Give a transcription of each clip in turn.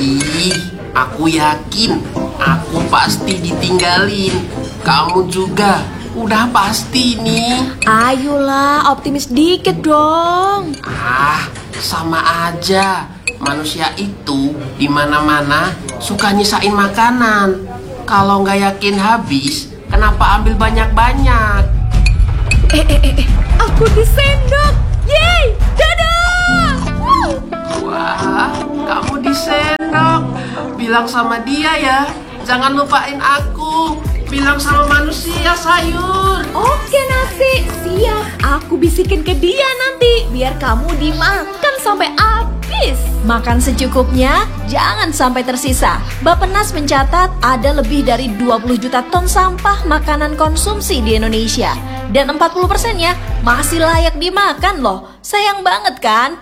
Ih, aku yakin aku pasti ditinggalin. Kamu juga udah pasti nih. Ayolah, optimis dikit dong. Ah, sama aja. Manusia itu di mana-mana suka nyisain makanan. Kalau nggak yakin habis, kenapa ambil banyak-banyak? Aku disendok. Yeay, dadah. Wah, kamu disendok. Bilang sama dia ya, jangan lupain aku. Bilang sama manusia sayur. Oke Nasi, siap. Aku bisikin ke dia nanti, biar kamu dimakan sampai habis. Makan secukupnya, jangan sampai tersisa. Bappenas mencatat ada lebih dari 20 juta ton sampah makanan konsumsi di Indonesia. Dan 40%-nya masih layak dimakan loh. Sayang banget kan?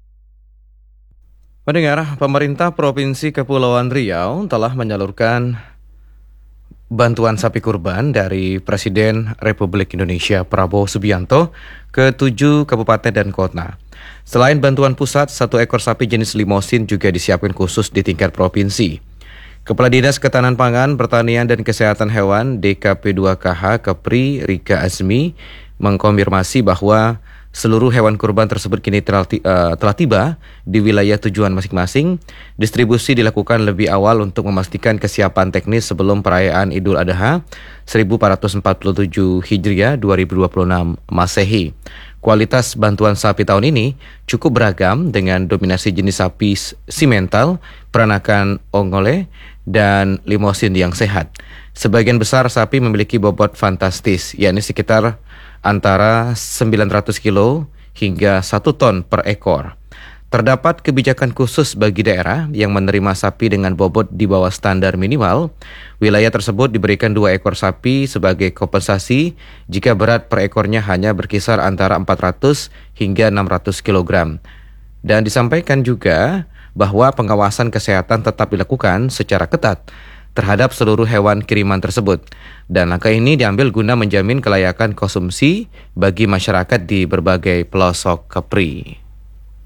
Pendengar, pemerintah Provinsi Kepulauan Riau telah menyalurkan bantuan sapi kurban dari Presiden Republik Indonesia Prabowo Subianto ke 7 kabupaten dan kota. Selain bantuan pusat, 1 ekor sapi jenis limosin juga disiapkan khusus di tingkat provinsi. Kepala Dinas Ketahanan Pangan, Pertanian dan Kesehatan Hewan DKP2KH Kepri Rika Azmi mengkonfirmasi bahwa seluruh hewan kurban tersebut kini telah tiba di wilayah tujuan masing-masing. Distribusi dilakukan lebih awal untuk memastikan kesiapan teknis sebelum perayaan Idul Adha 1447 Hijriah 2026 Masehi. Kualitas bantuan sapi tahun ini cukup beragam dengan dominasi jenis sapi simental, peranakan ongole, dan limosin yang sehat. Sebagian besar sapi memiliki bobot fantastis, yakni sekitar antara 900 kilo hingga 1 ton per ekor. Terdapat kebijakan khusus bagi daerah yang menerima sapi dengan bobot di bawah standar minimal. Wilayah tersebut diberikan 2 ekor sapi sebagai kompensasi jika berat per ekornya hanya berkisar antara 400 hingga 600 kg. Dan disampaikan juga bahwa pengawasan kesehatan tetap dilakukan secara ketat terhadap seluruh hewan kiriman tersebut. Dan langkah ini diambil guna menjamin kelayakan konsumsi bagi masyarakat di berbagai pelosok Kepri.